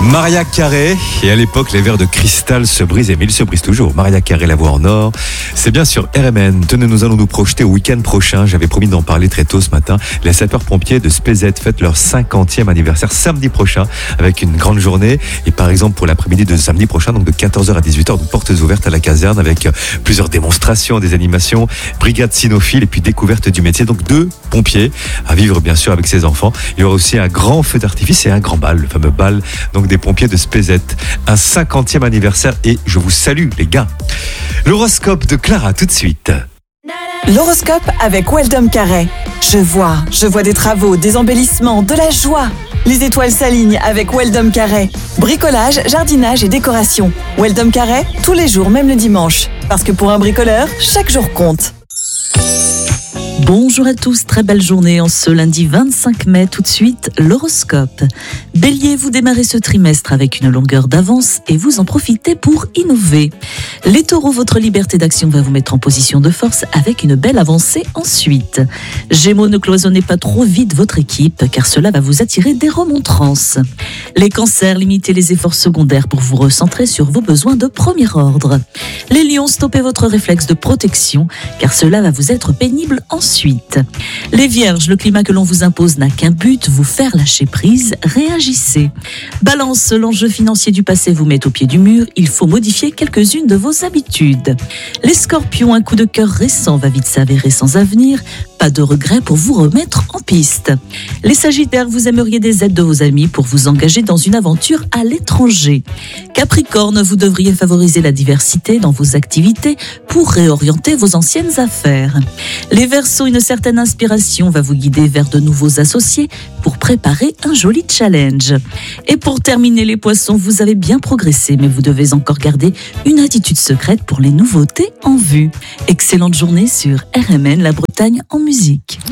Mariah Carey, et à l'époque les verres de cristal se brisaient, mais ils se brisent toujours. Mariah Carey, la voix en or, c'est bien sur RMN. Tenez, nous allons nous projeter au week-end prochain, j'avais promis d'en parler très tôt ce matin. Les sapeurs-pompiers de Spézet fêtent leur 50e anniversaire samedi prochain avec une grande journée. Et par exemple pour l'après-midi de samedi prochain, donc de 14h à 18h, donc portes ouvertes à la caserne avec plusieurs démonstrations, des animations, brigade cynophile et puis découverte du métier. Donc 2 pompiers à vivre bien sûr avec ses enfants. Il y aura aussi un grand feu d'artifice et un grand bal, le fameux bal donc des pompiers de Spézet. Un 50e anniversaire et je vous salue les gars. L'horoscope de Clara tout de suite. L'horoscope avec Weldom Carré. Je vois des travaux, des embellissements, de la joie. Les étoiles s'alignent avec Weldom Carré. Bricolage, jardinage et décoration. Weldom Carré, tous les jours, même le dimanche. Parce que pour un bricoleur, chaque jour compte. Bonjour à tous, très belle journée en ce lundi 25 mai. Tout de suite, l'horoscope. Bélier, vous démarrez ce trimestre avec une longueur d'avance et vous en profitez pour innover. Les taureaux, votre liberté d'action va vous mettre en position de force avec une belle avancée ensuite. Gémeaux, ne cloisonnez pas trop vite votre équipe car cela va vous attirer des remontrances. Les cancers, limitez les efforts secondaires pour vous recentrer sur vos besoins de premier ordre. Les lions, stoppez votre réflexe de protection car cela va vous être pénible ensuite. Les vierges, le climat que l'on vous impose n'a qu'un but, vous faire lâcher prise, réagissez. Balance, l'enjeu financier du passé vous met au pied du mur, il faut modifier quelques-unes de vos habitudes. Les scorpions, un coup de cœur récent va vite s'avérer sans avenir, pas de regret pour vous remettre en piste. Les sagittaires, vous aimeriez des aides de vos amis pour vous engager dans une aventure à l'étranger. Capricorne, vous devriez favoriser la diversité dans vos activités pour réorienter vos anciennes affaires. Les Verseaux, une certaine inspiration va vous guider vers de nouveaux associés pour préparer un joli challenge. Et pour terminer les Poissons, vous avez bien progressé, mais vous devez encore garder une attitude secrète pour les nouveautés en vue. Excellente journée sur RMN, la Bretagne en musique.